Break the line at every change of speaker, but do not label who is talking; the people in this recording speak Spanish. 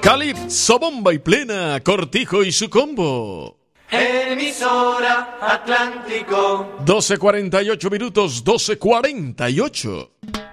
Calipso, bomba y plena, Cortijo y su combo.
Emisora Atlántico.
12:48 minutos, 12:48.